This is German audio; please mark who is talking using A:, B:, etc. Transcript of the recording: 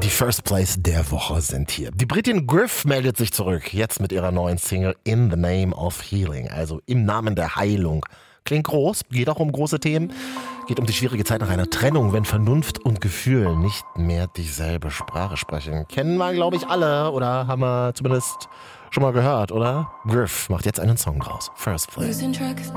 A: Die First Place der Woche sind hier. Die Britin Griff meldet sich zurück, jetzt mit ihrer neuen Single In the Name of Healing, also im Namen der Heilung. Klingt groß, geht auch um große Themen, geht um die schwierige Zeit nach einer Trennung, wenn Vernunft und Gefühl nicht mehr dieselbe Sprache sprechen. Kennen wir, glaube ich, alle oder haben wir zumindest schon mal gehört, oder? Griff macht jetzt einen Song draus. First Place.
B: Losing track of